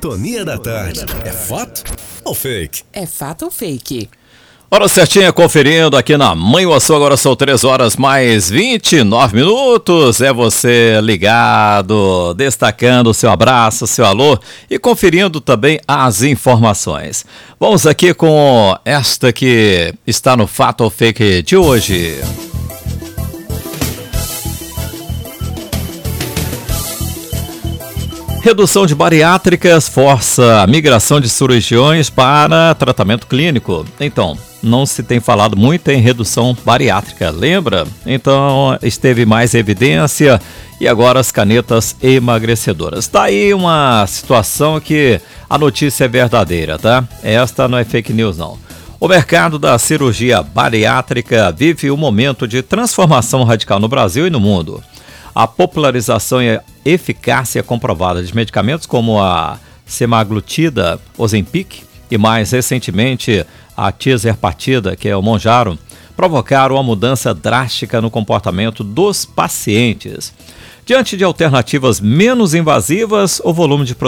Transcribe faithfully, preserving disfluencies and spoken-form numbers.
Sintonia da Tarde. É fato ou fake? É fato ou fake? Hora certinha, conferindo aqui na Mãe Uaçu, agora são três horas mais vinte e nove minutos. É você ligado, destacando o seu abraço, seu alô e conferindo também as informações. Vamos aqui com esta que está no Fato ou Fake de hoje. Redução de bariátricas força a migração de cirurgiões para tratamento clínico. Então, não se tem falado muito em redução bariátrica, lembra? Então, esteve mais evidência e agora as canetas emagrecedoras. Tá aí uma situação que a notícia é verdadeira, tá? Esta não é fake news, não. O mercado da cirurgia bariátrica vive um momento de transformação radical no Brasil e no mundo. A popularização e a eficácia comprovada de medicamentos como a semaglutida, Ozempic e mais recentemente a tirzepatida, que é o Mounjaro, provocaram uma mudança drástica no comportamento dos pacientes. Diante de alternativas menos invasivas, o volume de